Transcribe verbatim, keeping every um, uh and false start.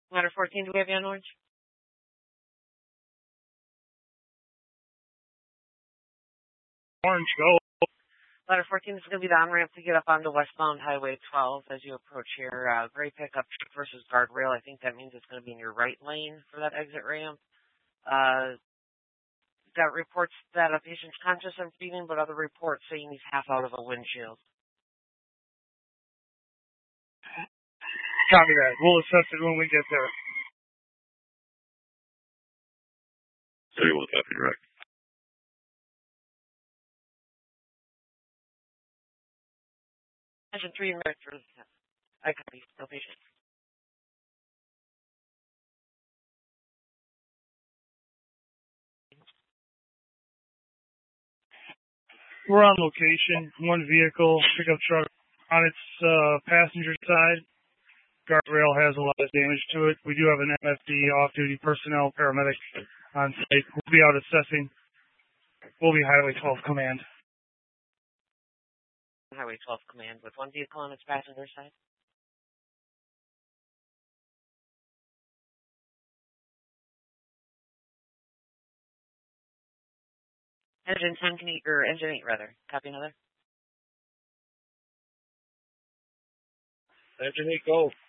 Ladder fourteen, do we have you on orange? Orange, go. Ladder fourteen is going to be the on-ramp to get up onto westbound Highway twelve as you approach your uh, gray pickup versus guardrail. I think that means it's going to be in your right lane for that exit ramp. Uh, got reports that a patient's conscious and breathing, but other reports saying he's half out of a windshield. Copy that. We'll assess it when we get there. thirty-one, copy, direct. Engine three, director. I copy. No patient. We're on location. One vehicle, pickup truck, on its uh, passenger side. Guardrail has a lot of damage to it. We do have an M F D off-duty personnel paramedic on site. We'll be out assessing. We'll be Highway twelve command. Highway twelve command with one vehicle on its passenger side. Engine ten, can you, or engine eight rather. Copy another. Engine eight, go.